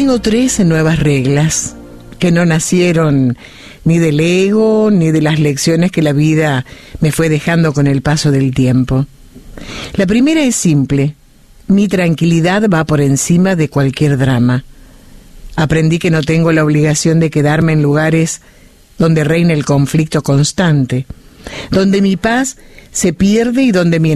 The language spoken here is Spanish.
Tengo 3 nuevas reglas que no nacieron ni del ego ni de las lecciones que la vida me fue dejando con el paso del tiempo. La primera es simple: mi tranquilidad va por encima de cualquier drama. Aprendí que no tengo la obligación de quedarme en lugares donde reina el conflicto constante, donde mi paz se pierde y donde mi